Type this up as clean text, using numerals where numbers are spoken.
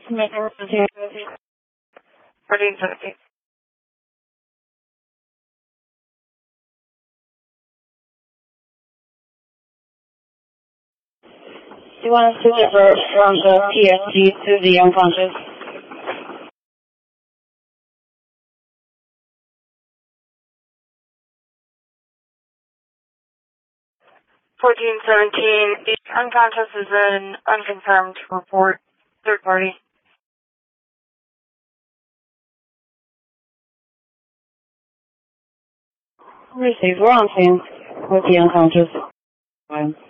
1417. Do you want us to divert from the PSG to the unconscious? The unconscious is an unconfirmed report, third party. Received. We're on scene with the unconscious.